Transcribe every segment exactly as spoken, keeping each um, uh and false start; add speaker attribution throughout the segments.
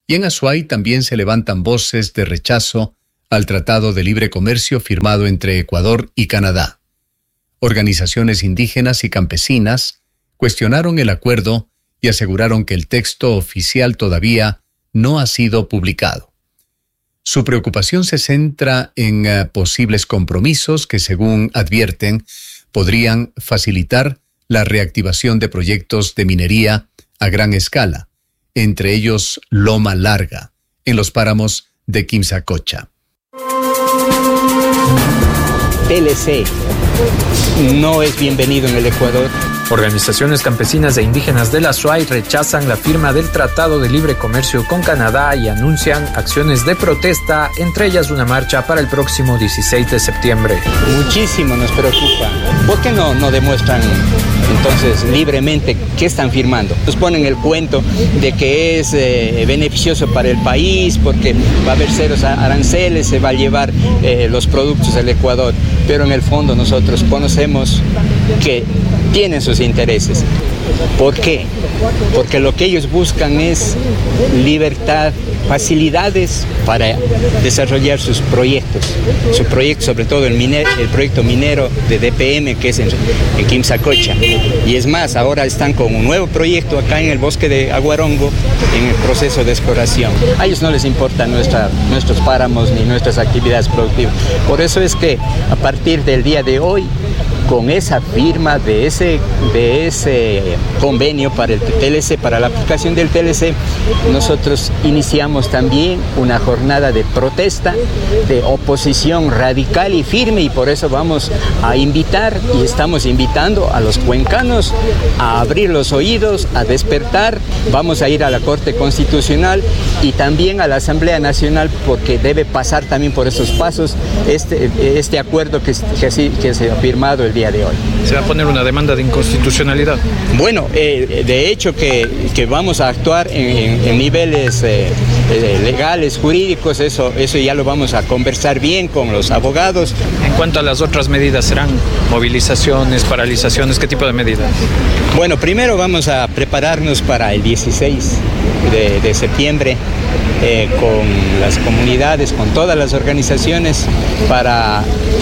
Speaker 1: Y en Azuay también se levantan voces de rechazo al Tratado de Libre Comercio firmado entre Ecuador y Canadá. Organizaciones indígenas y campesinas cuestionaron el acuerdo y aseguraron que el texto oficial todavía no ha sido publicado. Su preocupación se centra en uh, posibles compromisos que, según advierten, podrían facilitar la reactivación de proyectos de minería a gran escala, entre ellos Loma Larga, en los páramos de Quimsacocha.
Speaker 2: T L C no es bienvenido en el Ecuador.
Speaker 3: Organizaciones campesinas e indígenas del Azuay rechazan la firma del Tratado de Libre Comercio con Canadá y anuncian acciones de protesta, entre ellas una marcha para el próximo dieciséis de septiembre.
Speaker 2: Muchísimo nos preocupa. ¿Por qué no, no demuestran entonces libremente qué están firmando? Nos ponen el cuento de que es eh, beneficioso para el país porque va a haber ceros aranceles, se va a llevar eh, los productos del Ecuador, pero en el fondo nosotros conocemos que tienen sus intereses. ¿Por qué? Porque lo que ellos buscan es libertad, facilidades para desarrollar sus proyectos. Su proyecto, sobre todo el, minero, el proyecto minero de D P M, que es en, en Quimsacocha. Y es más, ahora están con un nuevo proyecto acá en el bosque de Aguarongo, en el proceso de exploración. A ellos no les importan nuestra, nuestros páramos ni nuestras actividades productivas. Por eso es que a partir del día de hoy, con esa firma de ese, de ese convenio para el T L C, para la aplicación del T L C, nosotros iniciamos también una jornada de protesta, de oposición radical y firme, y por eso vamos a invitar y estamos invitando a los cuencanos a abrir los oídos, a despertar. Vamos a ir a la Corte Constitucional y también a la Asamblea Nacional, porque debe pasar también por esos pasos este, este acuerdo que, que, que se ha firmado el día de hoy.
Speaker 3: ¿Se va a poner una demanda de inconstitucionalidad?
Speaker 2: Bueno, eh, de hecho que, que vamos a actuar en, en, en niveles eh, eh, legales, jurídicos, eso, eso ya lo vamos a conversar bien con los abogados.
Speaker 3: En cuanto a las otras medidas, ¿serán movilizaciones, paralizaciones? ¿Qué tipo de medidas?
Speaker 2: Bueno, primero vamos a prepararnos para el dieciséis de, de septiembre eh, con las comunidades, con todas las organizaciones para...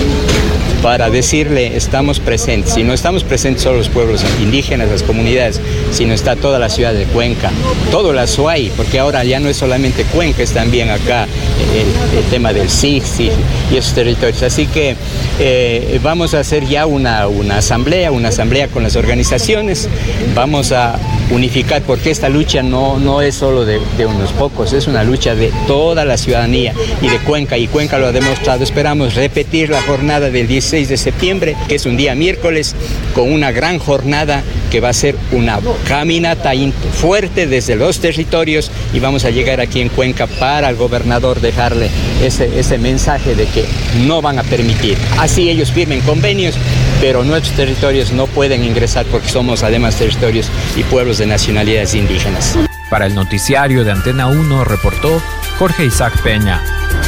Speaker 2: para decirle estamos presentes. Si no estamos presentes solo los pueblos indígenas, las comunidades, sino está toda la ciudad de Cuenca, todo el Azuay, porque ahora ya no es solamente Cuenca, es también acá el, el tema del S I C y esos territorios. Así que eh, vamos a hacer ya una, una asamblea, una asamblea con las organizaciones, vamos a unificar, porque esta lucha no, no es solo de, de unos pocos, es una lucha de toda la ciudadanía y de Cuenca, y Cuenca lo ha demostrado. Esperamos repetir la jornada del dieciséis de septiembre, que es un día miércoles, con una gran jornada que va a ser una caminata fuerte desde los territorios, y vamos a llegar aquí en Cuenca para el gobernador dejarle ese, ese mensaje de que no van a permitir. Así ellos firmen convenios, pero nuestros territorios no pueden ingresar porque somos además territorios y pueblos de nacionalidades indígenas.
Speaker 3: Para el noticiario de Antena uno reportó Jorge Isaac Peña.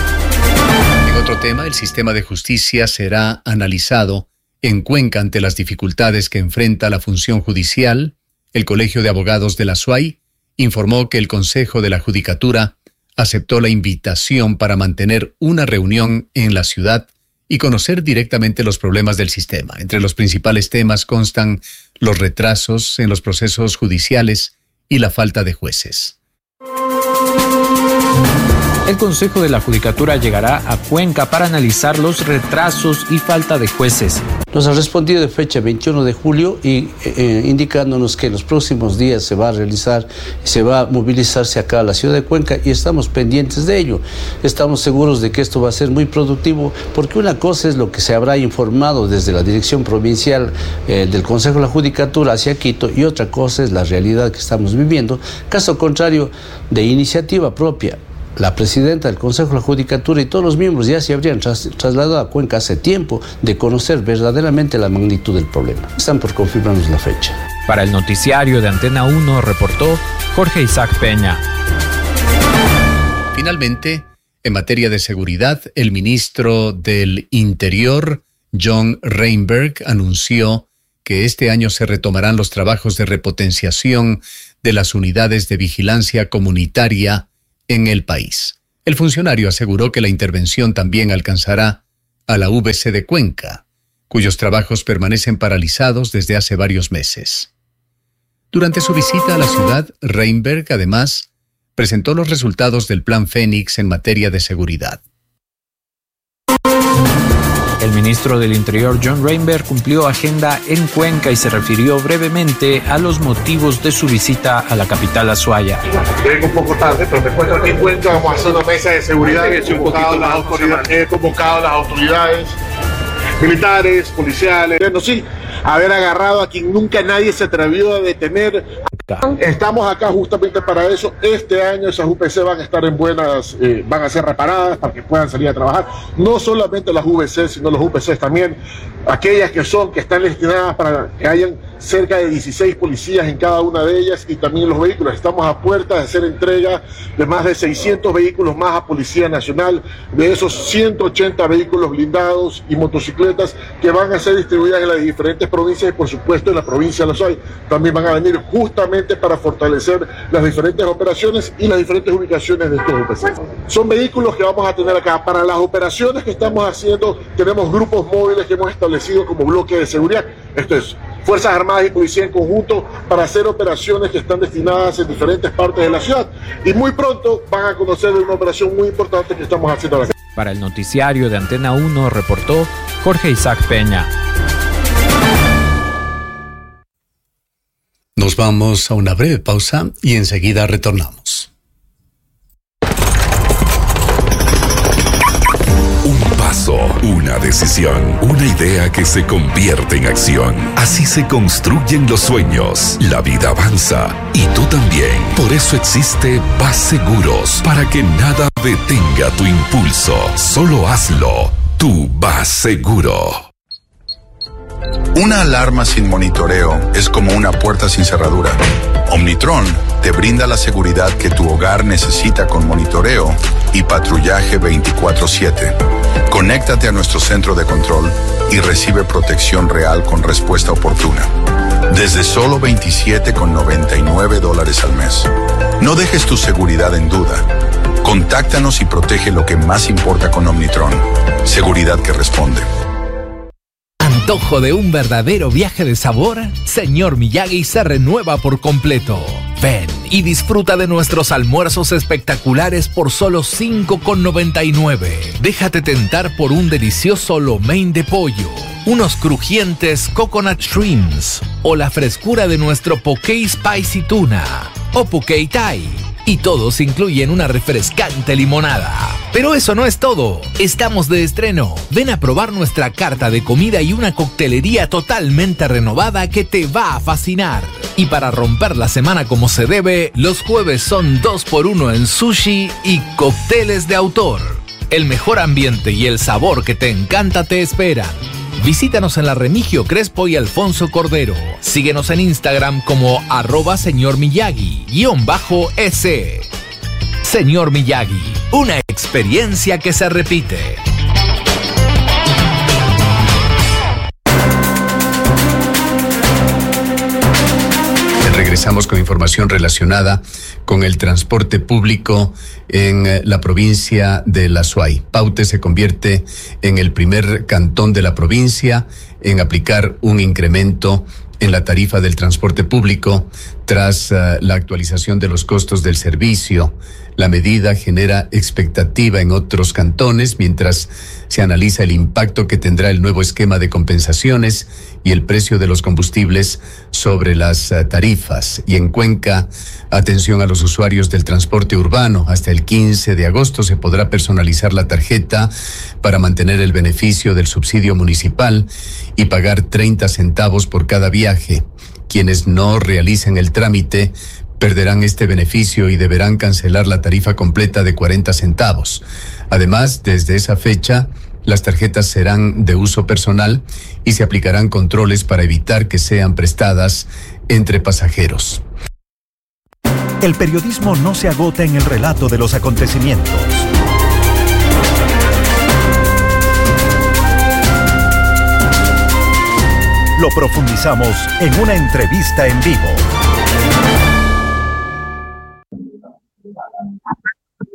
Speaker 1: En otro tema, el sistema de justicia será analizado en Cuenca ante las dificultades que enfrenta la función judicial. El Colegio de Abogados del Azuay informó que el Consejo de la Judicatura aceptó la invitación para mantener una reunión en la ciudad y conocer directamente los problemas del sistema. Entre los principales temas constan los retrasos en los procesos judiciales y la falta de jueces.
Speaker 3: El Consejo de la Judicatura llegará a Cuenca para analizar los retrasos y falta de jueces.
Speaker 4: Nos ha respondido de fecha veintiuno de julio y eh, indicándonos que en los próximos días se va a realizar, se va a movilizarse acá a la ciudad de Cuenca, y estamos pendientes de ello. Estamos seguros de que esto va a ser muy productivo, porque una cosa es lo que se habrá informado desde la Dirección Provincial eh, del Consejo de la Judicatura hacia Quito, y otra cosa es la realidad que estamos viviendo. Caso contrario, de iniciativa propia, la presidenta del Consejo de la Judicatura y todos los miembros ya se habrían tras, trasladado a Cuenca hace tiempo de conocer verdaderamente la magnitud del problema. Están por confirmarnos la fecha.
Speaker 3: Para el noticiario de Antena uno reportó Jorge Isaac Peña.
Speaker 1: Finalmente, en materia de seguridad, el ministro del Interior, John Reinberg, anunció que este año se retomarán los trabajos de repotenciación de las unidades de vigilancia comunitaria en el país. El funcionario aseguró que la intervención también alcanzará a la U V C de Cuenca, cuyos trabajos permanecen paralizados desde hace varios meses. Durante su visita a la ciudad, Reinberg, además, presentó los resultados del Plan Fénix en materia de seguridad.
Speaker 3: El ministro del Interior, John Reinberg, cumplió agenda en Cuenca y se refirió brevemente a los motivos de su visita a la capital Azuaya.
Speaker 5: Vengo un poco tarde, pero te cuento que en Cuenca vamos a hacer una mesa de seguridad. He convocado, las autoridades, he convocado a las autoridades militares, policiales. Bueno, sí, haber agarrado a quien nunca nadie se atrevió a detener. Estamos acá justamente para eso. Este año esas U P C van a estar en buenas, eh, van a ser reparadas para que puedan salir a trabajar. No solamente las U V C, sino los U P C también. Aquellas que son, que están destinadas para que hayan cerca de dieciséis policías en cada una de ellas, y también los vehículos. Estamos a puertas de hacer entrega de más de seiscientos vehículos más a Policía Nacional, de esos ciento ochenta vehículos blindados y motocicletas que van a ser distribuidas en las diferentes provincias y por supuesto en la provincia de La Suay. También van a venir justamente para fortalecer las diferentes operaciones y las diferentes ubicaciones de estos U P C. Son vehículos que vamos a tener acá. Para las operaciones que estamos haciendo, tenemos grupos móviles que hemos establecido como bloque de seguridad. Esto es Fuerzas Armadas y Policía en conjunto para hacer operaciones que están destinadas en diferentes partes de la ciudad. Y muy pronto van a conocer de una operación muy importante que estamos haciendo acá.
Speaker 3: Para el noticiario de Antena uno reportó Jorge Isaac Peña.
Speaker 1: Nos vamos a una breve pausa y enseguida retornamos.
Speaker 6: Un paso, una decisión, una idea que se convierte en acción. Así se construyen los sueños. La vida avanza y tú también. Por eso existe Vas Seguros, para que nada detenga tu impulso. Solo hazlo. Tú vas seguro.
Speaker 7: Una alarma sin monitoreo es como una puerta sin cerradura. Omnitron te brinda la seguridad que tu hogar necesita con monitoreo y patrullaje veinticuatro siete. Conéctate a nuestro centro de control y recibe protección real con respuesta oportuna. Desde solo veintisiete con noventa y nueve dólares al mes. No dejes tu seguridad en duda. Contáctanos y protege lo que más importa con Omnitron. Seguridad que responde.
Speaker 8: ¿Antojo de un verdadero viaje de sabor? Señor Miyagi se renueva por completo. Ven y disfruta de nuestros almuerzos espectaculares por solo cinco con noventa y nueve. Déjate tentar por un delicioso lo mein de pollo, unos crujientes coconut shrimps o la frescura de nuestro poke spicy tuna o poke thai. Y todos incluyen una refrescante limonada. Pero eso no es todo. Estamos de estreno. Ven a probar nuestra carta de comida y una coctelería totalmente renovada que te va a fascinar. Y para romper la semana como se debe, los jueves son dos por uno en sushi y cócteles de autor. El mejor ambiente y el sabor que te encanta te esperan. Visítanos en la Remigio Crespo y Alfonso Cordero. Síguenos en Instagram como arroba señor Miyagi, guión bajo S. Señor Miyagi, una experiencia que se repite.
Speaker 1: Regresamos con información relacionada con el transporte público en la provincia de La Suay. Paute se convierte en el primer cantón de la provincia en aplicar un incremento en la tarifa del transporte público tras uh, la actualización de los costos del servicio. La medida genera expectativa en otros cantones mientras se analiza el impacto que tendrá el nuevo esquema de compensaciones y el precio de los combustibles sobre las uh, tarifas. Y en Cuenca, atención a los usuarios del transporte urbano. Hasta el quince de agosto se podrá personalizar la tarjeta para mantener el beneficio del subsidio municipal y pagar treinta centavos por cada viaje. Quienes no realicen el trámite perderán este beneficio y deberán cancelar la tarifa completa de cuarenta centavos. Además, desde esa fecha, las tarjetas serán de uso personal y se aplicarán controles para evitar que sean prestadas entre pasajeros.
Speaker 9: El periodismo no se agota en el relato de los acontecimientos. Lo profundizamos en una entrevista en vivo.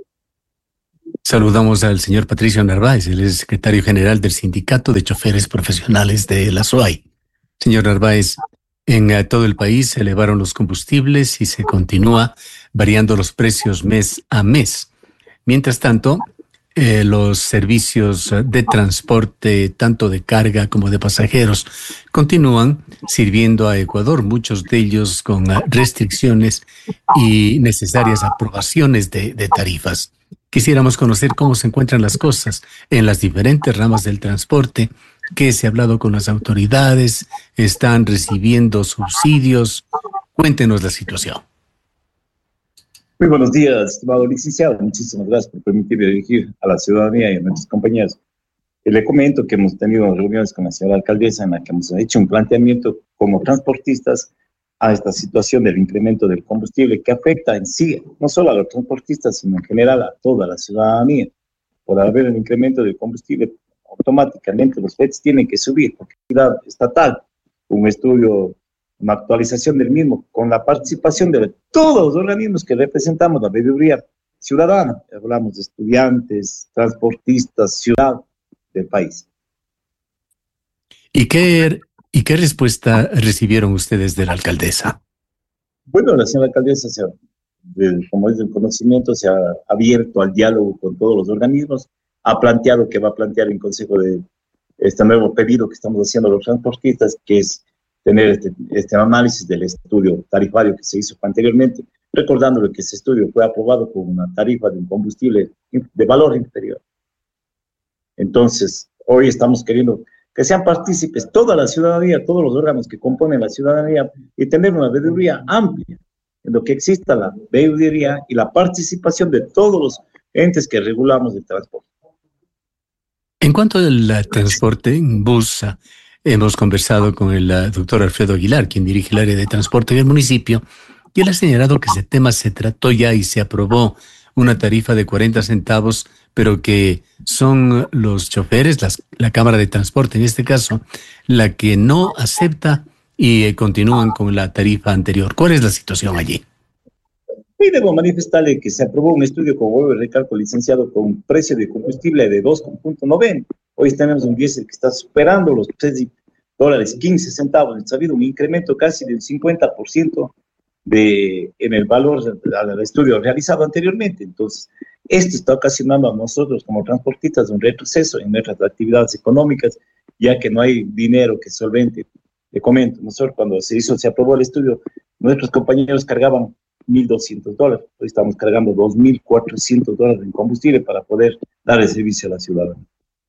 Speaker 1: Saludamos al señor Patricio Narváez, él es secretario general del Sindicato de Choferes Profesionales de la S U A Y. Señor Narváez, en uh, todo el país se elevaron los combustibles y se continúa variando los precios mes a mes. Mientras tanto, eh, los servicios de transporte, tanto de carga como de pasajeros, continúan sirviendo a Ecuador, muchos de ellos con uh, restricciones y necesarias aprobaciones de, de tarifas. Quisiéramos conocer cómo se encuentran las cosas en las diferentes ramas del transporte, qué se ha hablado con las autoridades, están recibiendo subsidios. Cuéntenos la situación.
Speaker 10: Muy buenos días, estimado licenciado. Muchísimas gracias por permitirme dirigir a la ciudadanía y a nuestros compañeros. Y le comento que hemos tenido reuniones con la señora alcaldesa en la que hemos hecho un planteamiento como transportistas a esta situación del incremento del combustible que afecta en sí, no solo a los transportistas, sino en general a toda la ciudadanía. Por haber el incremento del combustible, automáticamente los F E Ts tienen que subir, porque la estatal, un estudio, una actualización del mismo, con la participación de todos los organismos que representamos la veeduría ciudadana. Hablamos de estudiantes, transportistas, ciudad del país.
Speaker 1: ¿Y qué, ¿Y qué respuesta recibieron ustedes de la alcaldesa?
Speaker 10: Bueno, la señora alcaldesa, se ha, de, como es del conocimiento, se ha abierto al diálogo con todos los organismos, ha planteado que va a plantear en consejo de este nuevo pedido que estamos haciendo a los transportistas, que es tener este, este análisis del estudio tarifario que se hizo anteriormente, recordándole que ese estudio fue aprobado con una tarifa de un combustible de valor inferior. Entonces, hoy estamos queriendo que sean partícipes toda la ciudadanía, todos los órganos que componen la ciudadanía, y tener una veeduría amplia, en lo que exista la veeduría y la participación de todos los entes que regulamos el transporte.
Speaker 1: En cuanto al transporte en bus, hemos conversado con el doctor Alfredo Aguilar, quien dirige el área de transporte del municipio, y él ha señalado que ese tema se trató ya y se aprobó una tarifa de cuarenta centavos, pero que son los choferes, las, la Cámara de Transporte en este caso, la que no acepta y eh, continúan con la tarifa anterior. ¿Cuál es la situación allí?
Speaker 10: Y debo manifestarle que se aprobó un estudio, como vuelvo a recalco, licenciado, con un precio de combustible de dos punto noventa. Hoy tenemos un diésel que está superando los tres dólares quince centavos. Ha habido un incremento casi del cincuenta por ciento de, en el valor del estudio realizado anteriormente. Entonces, esto está ocasionando a nosotros como transportistas un retroceso en nuestras actividades económicas, ya que no hay dinero que solvente. Le comento, nosotros cuando se hizo, se aprobó el estudio, nuestros compañeros cargaban mil doscientos dólares. Hoy estamos cargando dos mil cuatrocientos dólares en combustible para poder dar el servicio a la ciudadanía.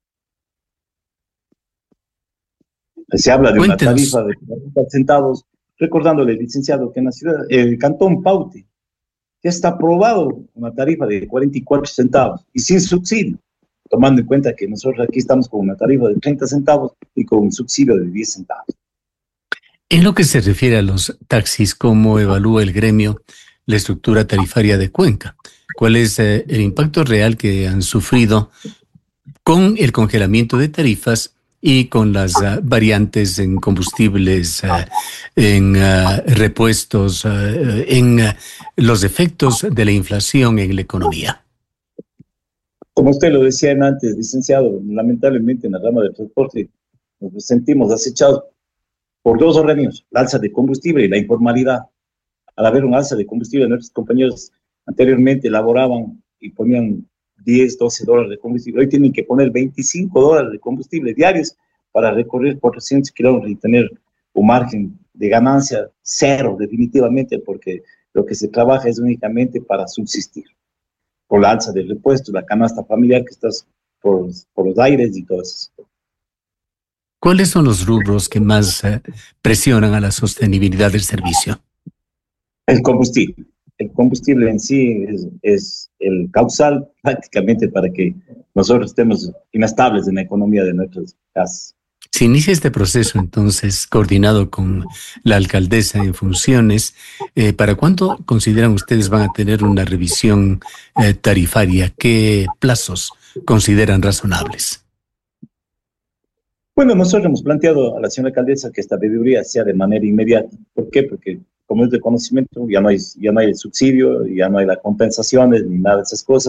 Speaker 10: Se habla de una tarifa de cuarenta centavos, recordándole, licenciado, que en la ciudad, el cantón Paute, ya está aprobado una tarifa de cuarenta y cuatro centavos y sin subsidio, tomando en cuenta que nosotros aquí estamos con una tarifa de treinta centavos y con un subsidio de diez centavos.
Speaker 1: En lo que se refiere a los taxis, ¿cómo evalúa el gremio la estructura tarifaria de Cuenca? ¿Cuál es eh, el impacto real que han sufrido con el congelamiento de tarifas y con las uh, variantes en combustibles, uh, en uh, repuestos, uh, en uh, los efectos de la inflación en la economía?
Speaker 10: Como usted lo decía antes, licenciado, lamentablemente en la rama del transporte nos sentimos acechados por dos organismos, la alza de combustible y la informalidad. Al haber un alza de combustible, nuestros compañeros anteriormente elaboraban y ponían diez, doce dólares de combustible. Hoy tienen que poner veinticinco dólares de combustible diarios para recorrer cuatrocientos kilómetros y tener un margen de ganancia cero, definitivamente, porque lo que se trabaja es únicamente para subsistir. Por la alza del repuesto, la canasta familiar que está por, por los aires y todo eso.
Speaker 1: ¿Cuáles son los rubros que más eh, presionan a la sostenibilidad del servicio?
Speaker 10: El combustible. El combustible en sí es, es el causal prácticamente para que nosotros estemos inestables en la economía de nuestras casas.
Speaker 1: Se inicia este proceso entonces coordinado con la alcaldesa en funciones. Eh, ¿Para cuándo consideran ustedes van a tener una revisión eh, tarifaria? ¿Qué plazos consideran razonables?
Speaker 10: Bueno, nosotros hemos planteado a la señora alcaldesa que esta veeduría sea de manera inmediata. ¿Por qué? Porque como es de conocimiento, ya no hay, ya no hay el subsidio, ya no hay las compensaciones ni nada de esas cosas.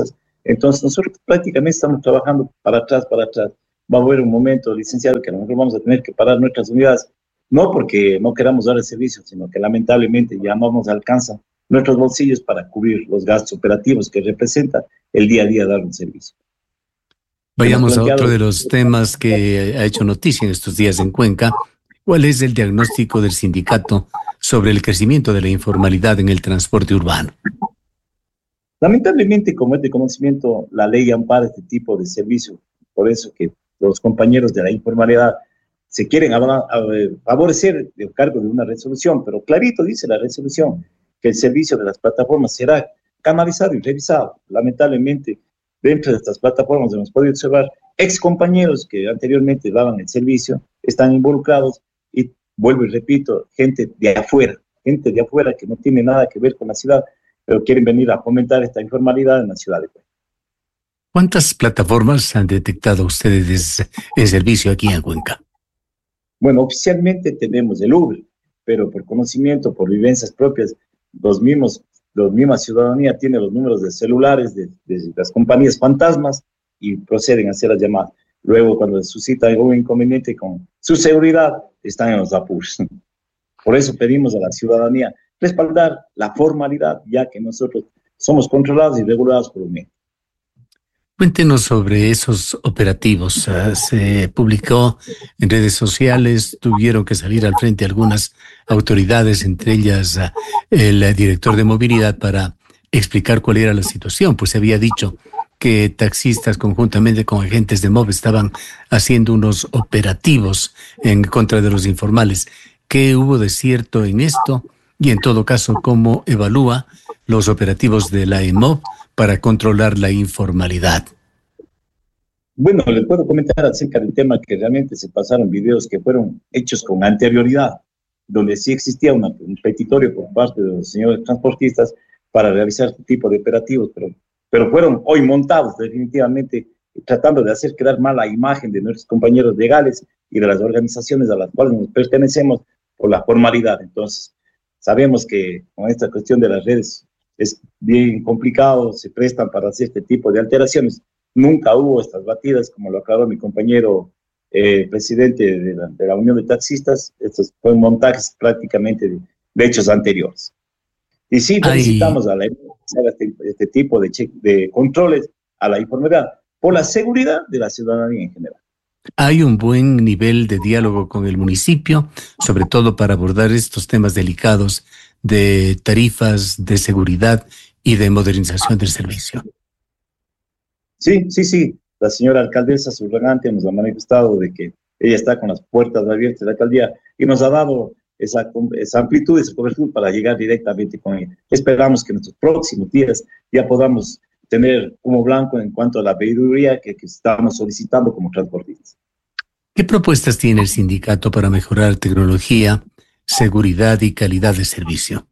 Speaker 10: Entonces nosotros prácticamente estamos trabajando para atrás, para atrás. Va a haber un momento, licenciado, que nosotros vamos a tener que parar nuestras unidades, no porque no queramos dar el servicio, sino que lamentablemente ya no nos alcanzan nuestros bolsillos para cubrir los gastos operativos que representa el día a día dar un servicio.
Speaker 1: Vayamos a otro de los temas que ha hecho noticia en estos días en Cuenca. ¿Cuál es el diagnóstico del sindicato sobre el crecimiento de la informalidad en el transporte urbano?
Speaker 10: Lamentablemente, como es de conocimiento, la ley ampara este tipo de servicio. Por eso que los compañeros de la informalidad se quieren favorecer el cargo de una resolución, pero clarito dice la resolución que el servicio de las plataformas será canalizado y revisado. Lamentablemente, dentro de estas plataformas hemos podido observar ex compañeros que anteriormente daban el servicio, están involucrados y, vuelvo y repito, gente de afuera, gente de afuera que no tiene nada que ver con la ciudad, pero quieren venir a fomentar esta informalidad en la ciudad de Cuenca.
Speaker 1: ¿Cuántas plataformas han detectado ustedes en servicio aquí en Cuenca?
Speaker 10: Bueno, oficialmente tenemos el Uber, pero por conocimiento, por vivencias propias, los mismos, la misma ciudadanía tiene los números de celulares de, de las compañías fantasmas y proceden a hacer las llamadas. Luego, cuando suscita algún inconveniente con su seguridad, están en los apuros. Por eso pedimos a la ciudadanía respaldar la formalidad, ya que nosotros somos controlados y regulados por un ente.
Speaker 1: Cuéntenos sobre esos operativos. Uh, se publicó en redes sociales, tuvieron que salir al frente algunas autoridades, entre ellas uh, el uh, director de movilidad, para explicar cuál era la situación. Pues se había dicho que taxistas conjuntamente con agentes de MOVE estaban haciendo unos operativos en contra de los informales. ¿Qué hubo de cierto en esto? Y en todo caso, ¿cómo evalúa los operativos de la E M O V para controlar la informalidad?
Speaker 10: Bueno, les puedo comentar acerca del tema que realmente se pasaron videos que fueron hechos con anterioridad, donde sí existía una, un petitorio por parte de los señores transportistas para realizar este tipo de operativos, pero, pero fueron hoy montados definitivamente tratando de hacer quedar mala imagen de nuestros compañeros legales y de las organizaciones a las cuales nos pertenecemos por la formalidad. Entonces, sabemos que con esta cuestión de las redes es bien complicado, se prestan para hacer este tipo de alteraciones. Nunca hubo estas batidas, como lo aclaró mi compañero eh, presidente de la, de la Unión de Taxistas. Estos fueron montajes prácticamente de, de hechos anteriores. Y sí, felicitamos a la este, este tipo de, che, de controles a la informalidad por la seguridad de la ciudadanía en general.
Speaker 1: Hay un buen nivel de diálogo con el municipio, sobre todo para abordar estos temas delicados de tarifas, de seguridad y de modernización del servicio.
Speaker 10: Sí, sí, sí. La señora alcaldesa subrogante nos ha manifestado de que ella está con las puertas abiertas de la alcaldía y nos ha dado esa, esa amplitud, esa cobertura para llegar directamente con ella. Esperamos que en nuestros próximos días ya podamos tener humo blanco en cuanto a la veeduría que, que estamos solicitando como transportistas.
Speaker 1: ¿Qué propuestas tiene el sindicato para mejorar tecnología, seguridad y calidad de servicio?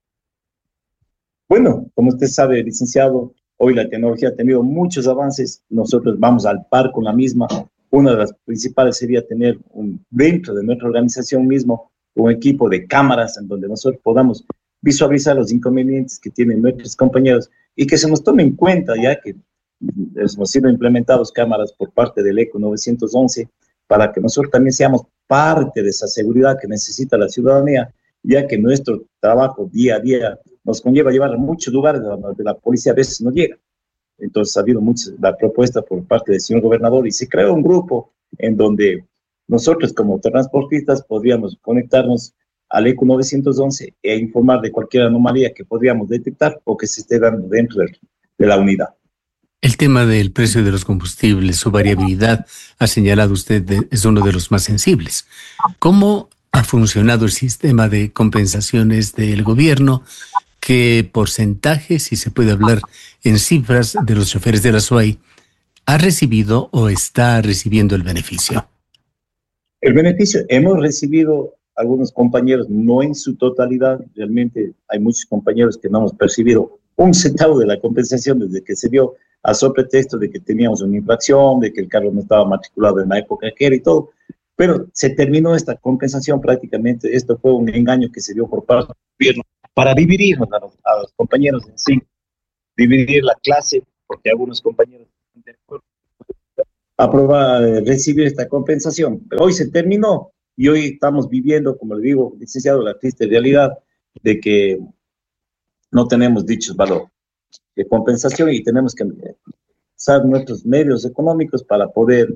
Speaker 10: Bueno, como usted sabe, licenciado, hoy la tecnología ha tenido muchos avances, nosotros vamos al par con la misma. Una de las principales sería tener un, dentro de nuestra organización mismo un equipo de cámaras en donde nosotros podamos visualizar los inconvenientes que tienen nuestros compañeros y que se nos tome en cuenta, ya que hemos sido implementados cámaras por parte del ECO novecientos once para que nosotros también seamos parte de esa seguridad que necesita la ciudadanía, ya que nuestro trabajo día a día nos conlleva llevar a muchos lugares donde la policía a veces no llega. Entonces ha habido mucha la propuesta por parte del señor gobernador y se creó un grupo en donde nosotros como transportistas podríamos conectarnos al ECO novecientos once e informar de cualquier anomalía que podríamos detectar o que se esté dando dentro de, de la unidad.
Speaker 1: El tema del precio de los combustibles, su variabilidad, ha señalado usted, de, es uno de los más sensibles. ¿Cómo ha funcionado el sistema de compensaciones del gobierno? ¿Qué porcentaje, si se puede hablar en cifras, de los choferes de la S U A Y ha recibido o está recibiendo el beneficio?
Speaker 10: El beneficio, hemos recibido algunos compañeros, no en su totalidad, realmente hay muchos compañeros que no hemos percibido un centavo de la compensación desde que se dio, a sobre pretexto de que teníamos una infracción, de que el carro no estaba matriculado en la época que era y todo, pero se terminó esta compensación prácticamente. Esto fue un engaño que se dio por parte del gobierno para dividirnos a los, a los compañeros en sí, dividir la clase porque algunos compañeros aprobar, recibir esta compensación. Pero hoy se terminó y hoy estamos viviendo, como le digo, licenciado, la triste realidad de que no tenemos dichos valores de compensación y tenemos que usar nuestros medios económicos para poder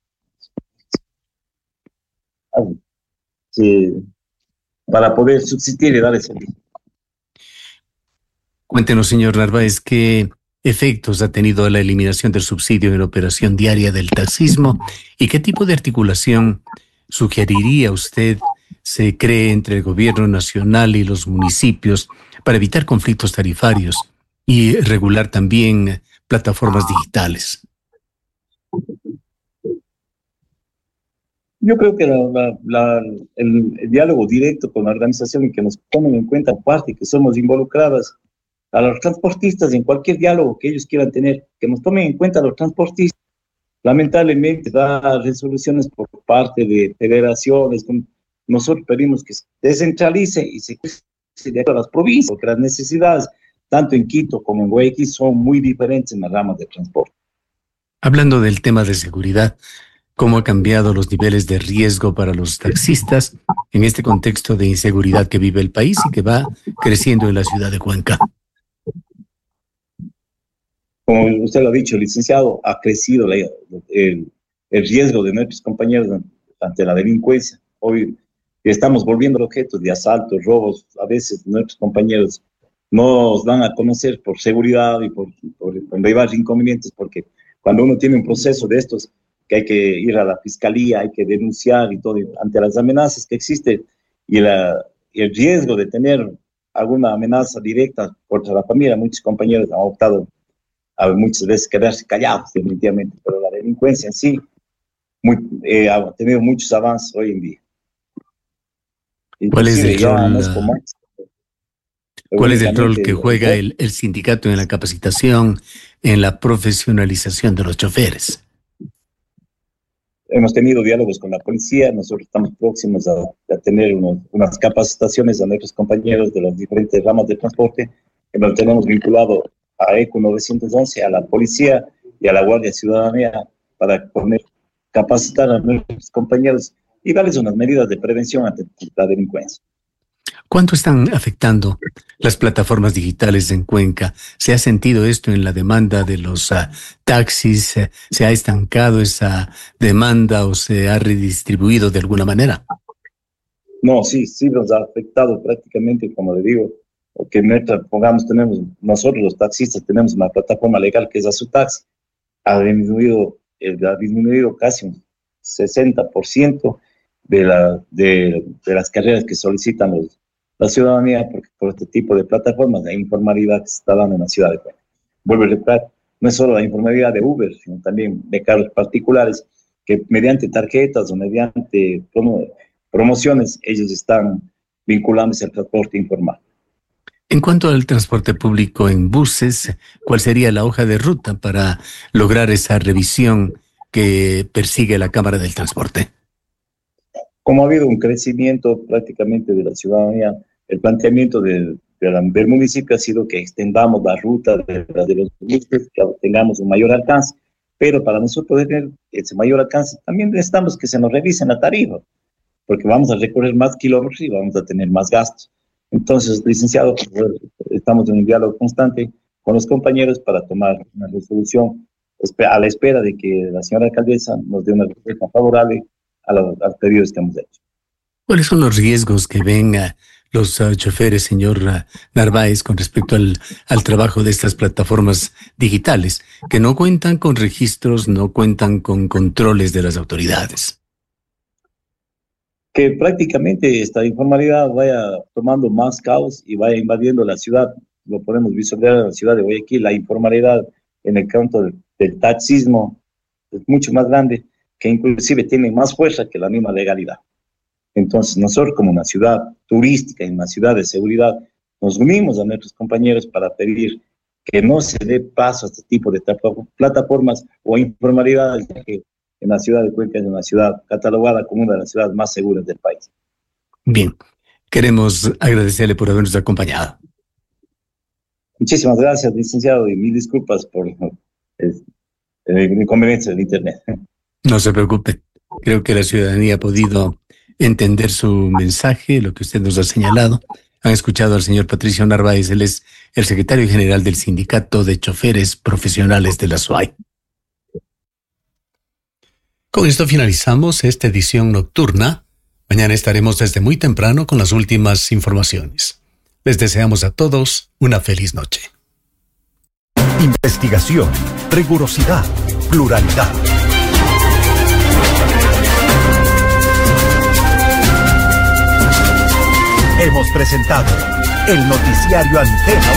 Speaker 10: sí, para poder subsistir y dar el servicio.
Speaker 1: Cuéntenos, señor Narváez, qué efectos ha tenido la eliminación del subsidio en la operación diaria del taxismo y qué tipo de articulación sugeriría usted se cree entre el gobierno nacional y los municipios para evitar conflictos tarifarios y regular también plataformas digitales.
Speaker 10: Yo creo que la, la, la, el, el diálogo directo con la organización y que nos tomen en cuenta parte que somos involucradas a los transportistas en cualquier diálogo que ellos quieran tener, que nos tomen en cuenta a los transportistas. Lamentablemente da resoluciones por parte de federaciones. Nosotros pedimos que se descentralice y se de a las provincias, porque las necesidades, tanto en Quito como en Guayaquil, son muy diferentes en las ramas de transporte.
Speaker 1: Hablando del tema de seguridad, ¿cómo ha cambiado los niveles de riesgo para los taxistas en este contexto de inseguridad que vive el país y que va creciendo en la ciudad de Cuenca?
Speaker 10: Como usted lo ha dicho, licenciado, ha crecido la, el, el riesgo de nuestros compañeros ante la delincuencia. Hoy estamos volviendo objetos de asaltos, robos. A veces nuestros compañeros nos dan a conocer por seguridad y por, por, por varios inconvenientes, porque cuando uno tiene un proceso de estos, que hay que ir a la fiscalía, hay que denunciar y todo, ante las amenazas que existen y, la, y el riesgo de tener alguna amenaza directa contra la familia, muchos compañeros han optado a muchas veces quedarse callados definitivamente, pero la delincuencia en sí muy, eh, ha tenido muchos avances hoy en día.
Speaker 1: ¿Cuál es el rol,
Speaker 10: no es como,
Speaker 1: ¿cuál es el rol que juega el, el sindicato en la capacitación, en la profesionalización de los choferes?
Speaker 10: Hemos tenido diálogos con la policía, nosotros estamos próximos a, a tener unos, unas capacitaciones a nuestros compañeros de las diferentes ramas de transporte, que nos tenemos vinculado a ECO novecientos once, a la policía y a la Guardia Ciudadanía para poner, capacitar a nuestros compañeros y darles unas medidas de prevención ante la delincuencia.
Speaker 1: ¿Cuánto están afectando las plataformas digitales en Cuenca? ¿Se ha sentido esto en la demanda de los uh, taxis? ¿Se ha estancado esa demanda o se ha redistribuido de alguna manera?
Speaker 10: No, sí, sí nos ha afectado prácticamente, como le digo, que nuestra, pongamos, tenemos, nosotros los taxistas tenemos una plataforma legal que es Azutaxi, ha disminuido, ha disminuido casi un sesenta por ciento de, la, de, de las carreras que solicitan los, la ciudadanía porque por este tipo de plataformas de informalidad que se está dando en la ciudad de Cuenca. Vuelvo a repetir, no es solo la informalidad de Uber, sino también de carros particulares que mediante tarjetas o mediante promo, promociones ellos están vinculándose al transporte informal.
Speaker 1: En cuanto al transporte público en buses, ¿cuál sería la hoja de ruta para lograr esa revisión que persigue la Cámara del Transporte?
Speaker 10: Como ha habido un crecimiento prácticamente de la ciudadanía, el planteamiento de, de la, del municipio ha sido que extendamos la ruta de, de los buses, que tengamos un mayor alcance, pero para nosotros poder tener ese mayor alcance también necesitamos que se nos revisen la tarifa, porque vamos a recorrer más kilómetros y vamos a tener más gastos. Entonces, licenciado, estamos en un diálogo constante con los compañeros para tomar una resolución a la espera de que la señora alcaldesa nos dé una respuesta favorable a los, a los pedidos que hemos hecho.
Speaker 1: ¿Cuáles son los riesgos que ven uh, los uh, choferes, señor uh, Narváez, con respecto al, al trabajo de estas plataformas digitales, que no cuentan con registros, no cuentan con controles de las autoridades?
Speaker 10: Que prácticamente esta informalidad vaya tomando más caos y vaya invadiendo la ciudad. Lo podemos visualizar en la ciudad de Guayaquil, la informalidad en el campo del, del taxismo es mucho más grande, que inclusive tiene más fuerza que la misma legalidad. Entonces nosotros como una ciudad turística y una ciudad de seguridad nos unimos a nuestros compañeros para pedir que no se dé paso a este tipo de plataformas o informalidades, que en la ciudad de Cuenca es una ciudad catalogada como una de las ciudades más seguras del país.
Speaker 1: Bien, queremos agradecerle por habernos acompañado.
Speaker 10: Muchísimas gracias, licenciado, y mil disculpas por es, el inconveniente del Internet.
Speaker 1: No se preocupe. Creo que la ciudadanía ha podido entender su mensaje, lo que usted nos ha señalado. Han escuchado al señor Patricio Narváez, él es el secretario general del Sindicato de Choferes Profesionales de la S U A I. Con esto finalizamos esta edición nocturna. Mañana estaremos desde muy temprano con las últimas informaciones. Les deseamos a todos una feliz noche.
Speaker 9: Investigación, rigurosidad, pluralidad. Hemos presentado el noticiario Antena